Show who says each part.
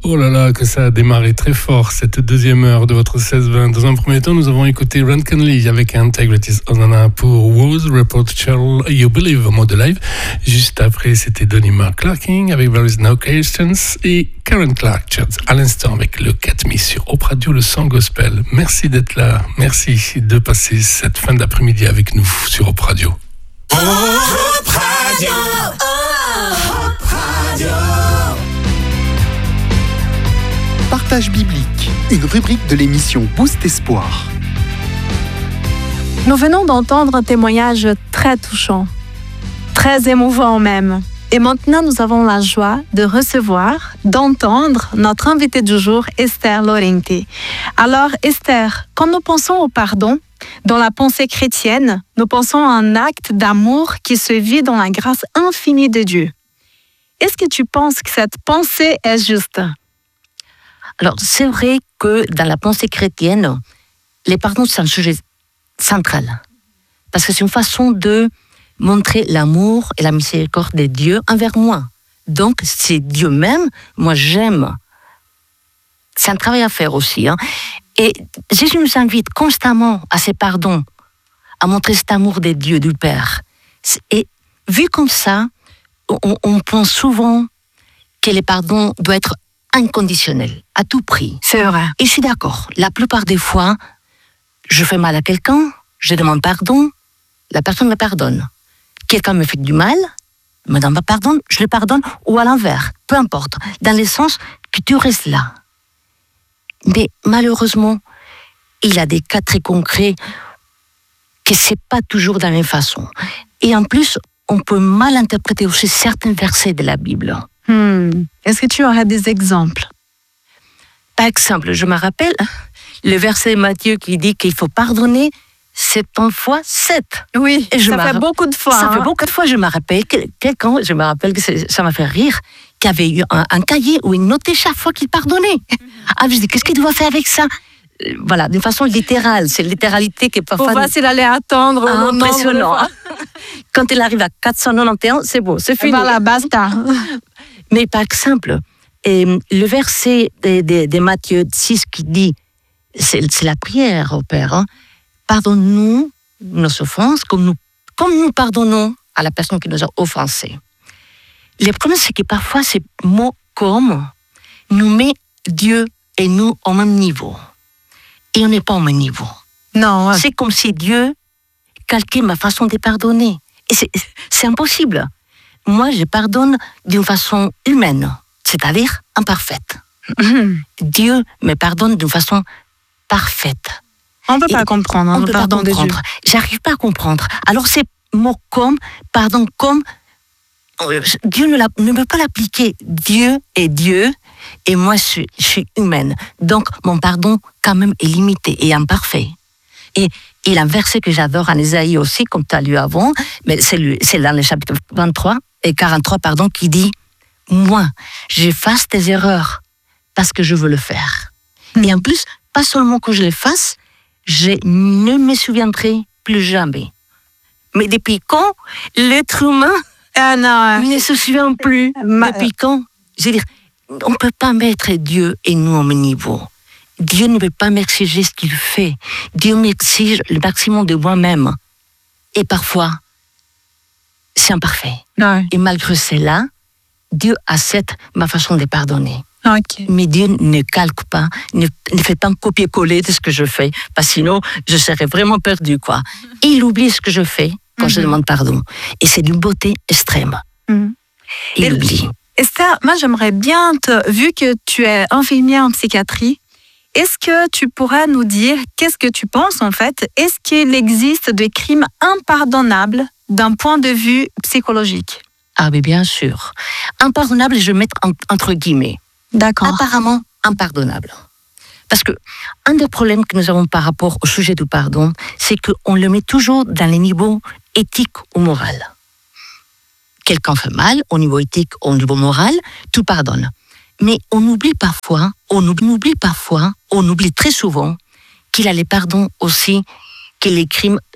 Speaker 1: Oh là là, que ça a démarré très fort, cette deuxième heure de votre 16-20. Dans un premier temps, nous avons écouté Ron Conley avec Integrities Onana pour Woes, Report Cheryl, You Believe en mode live. Juste après, c'était Donnie McClarking avec There Is No Questions et Karen Clark à l'instant avec le Catmi sur Op Radio, le sang gospel. Merci d'être là, merci de passer cette fin d'après-midi avec nous sur Op Radio.
Speaker 2: Op Radio, Op Radio.
Speaker 3: Partage biblique, une rubrique de l'émission Boost Espoir.
Speaker 4: Nous venons d'entendre un témoignage très touchant, très émouvant même. Et maintenant, nous avons la joie de recevoir, d'entendre notre invitée du jour, Esther Lorente. Alors, Esther, quand nous pensons au pardon, dans la pensée chrétienne, nous pensons à un acte d'amour qui se vit dans la grâce infinie de Dieu. Est-ce que tu penses que cette pensée est juste?
Speaker 5: Alors, c'est vrai que dans la pensée chrétienne, les pardons, c'est un sujet central. Parce que c'est une façon de montrer l'amour et la miséricorde de Dieu envers moi. Donc, c'est Dieu même, moi j'aime. C'est un travail à faire aussi. Et Jésus nous invite constamment à ces pardons, à montrer cet amour de Dieu, du Père. Et vu comme ça, on pense souvent que les pardons doivent être inconditionnel, à tout prix.
Speaker 4: C'est vrai.
Speaker 5: Et je suis d'accord. La plupart des fois, je fais mal à quelqu'un, je demande pardon, la personne me pardonne. Quelqu'un me fait du mal, me demande pardon, je le pardonne, ou à l'inverse, peu importe, dans le sens que tu restes là. Mais malheureusement, il y a des cas très concrets que c'est pas toujours de la même façon. Et en plus, on peut mal interpréter aussi certains versets de la Bible.
Speaker 4: Est-ce que tu aurais des exemples?
Speaker 5: Par exemple, je me rappelle le verset de Matthieu qui dit qu'il faut pardonner 70 fois 7.
Speaker 4: Oui,
Speaker 5: et
Speaker 4: ça fait beaucoup de fois.
Speaker 5: Ça fait beaucoup de fois. Je me rappelle que ça m'a fait rire, qu'il y avait eu un cahier où il notait chaque fois qu'il pardonnait. Ah, je dis, qu'est-ce qu'il doit faire avec ça? Voilà, d'une façon littérale. C'est littéralité qui est parfois...
Speaker 4: Pour voir s'il allait attendre.
Speaker 5: Impressionnant. Quand il arrive à 491, c'est beau, c'est fini.
Speaker 4: Voilà, basta.
Speaker 5: Mais par exemple, le verset de Matthieu 6 qui dit, c'est la prière au Père, pardonne-nous nos offenses comme nous pardonnons à la personne qui nous a offensés. Le problème, c'est que parfois, ces mots comme nous met Dieu et nous au même niveau. Et on n'est pas au même niveau.
Speaker 4: Non.
Speaker 5: C'est comme si Dieu calquait ma façon de pardonner. Et c'est impossible. Moi, je pardonne d'une façon humaine, c'est-à-dire imparfaite. Dieu me pardonne d'une façon parfaite.
Speaker 4: On ne peut pas comprendre le pardon de Dieu.
Speaker 5: J'arrive pas à comprendre. Alors, ces mots comme, pardon comme, Dieu ne peut pas l'appliquer. Dieu est Dieu et moi, je suis humaine. Donc, mon pardon, quand même, est limité et imparfait. Et il y a un verset que j'adore en Ésaïe aussi, comme tu as lu avant, mais c'est dans le chapitre 23 et 43, qui dit « Moi, j'efface tes erreurs parce que je veux le faire. » Et en plus, pas seulement que je le fasse, je ne me souviendrai plus jamais. Mais depuis quand l'être humain ne se souvient plus? Depuis quand? Je veux dire, on ne peut pas mettre Dieu et nous au même niveau. Dieu ne peut pas m'exiger ce qu'il fait. Dieu m'exige le maximum de moi-même. Et parfois, c'est imparfait.
Speaker 4: Ouais.
Speaker 5: Et malgré cela, Dieu accepte ma façon de pardonner.
Speaker 4: Okay.
Speaker 5: Mais Dieu ne calque pas, ne fait pas un copier-coller de ce que je fais, parce que sinon, je serais vraiment perdue, quoi. Et il oublie ce que je fais quand je demande pardon. Et c'est d'une beauté extrême. Il oublie.
Speaker 4: Esther, moi, j'aimerais bien, vu que tu es infirmière en psychiatrie, est-ce que tu pourras nous dire qu'est-ce que tu penses, en fait? Est-ce qu'il existe des crimes impardonnables d'un point de vue psychologique?
Speaker 5: Ah, mais bien sûr. Impardonnable, je vais mettre entre guillemets.
Speaker 4: D'accord.
Speaker 5: Apparemment impardonnable. Parce que un des problèmes que nous avons par rapport au sujet du pardon, c'est qu'on le met toujours dans les niveaux éthiques ou moral. Quelqu'un fait mal, au niveau éthique, au niveau moral, tout pardonne. Mais on oublie très souvent qu'il a les pardons aussi, que les crimes